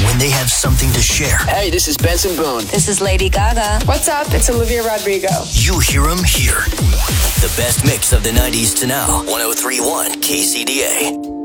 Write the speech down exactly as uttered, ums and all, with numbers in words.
when they have something to share. Hey, this is Benson Boone. This is Lady Gaga. What's up? It's Olivia Rodrigo. You hear them here. The best mix of the nineties to now. one oh three point one K C D A.